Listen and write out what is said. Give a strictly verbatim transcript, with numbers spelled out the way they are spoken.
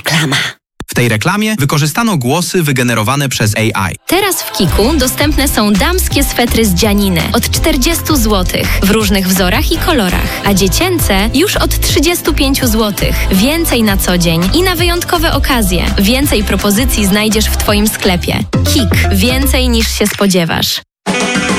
Reklama. W tej reklamie wykorzystano głosy wygenerowane przez A I. Teraz w Kiku dostępne są damskie swetry z dzianiny od czterdzieści złotych w różnych wzorach i kolorach, a dziecięce już od trzydzieści pięć złotych. Więcej na co dzień i na wyjątkowe okazje. Więcej propozycji znajdziesz w Twoim sklepie. Kik. Więcej niż się spodziewasz.